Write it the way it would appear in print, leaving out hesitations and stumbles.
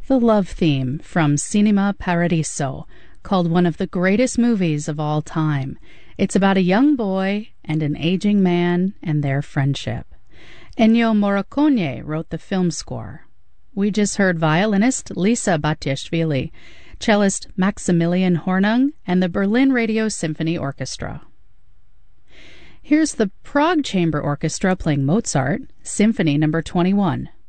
the love theme from Cinema Paradiso, called one of the greatest movies of all time. It's about a young boy and an aging man and their friendship. Ennio Morricone wrote the film score. We just heard violinist Lisa Batiashvili, cellist Maximilian Hornung, and the Berlin Radio Symphony Orchestra. Here's the Prague Chamber Orchestra playing Mozart, Symphony No. 21.